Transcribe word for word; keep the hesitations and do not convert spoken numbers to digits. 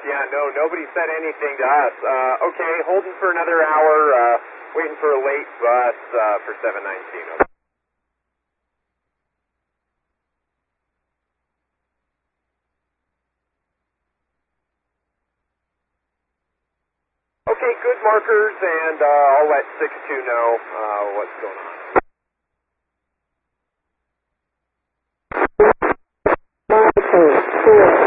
Yeah, no, nobody said anything to us. Uh, okay, holding for another hour, uh, waiting for a late bus uh, for seven nineteen. Okay. Okay, good markers, and uh, I'll let six two know uh, what's going on. Nine, eight, four.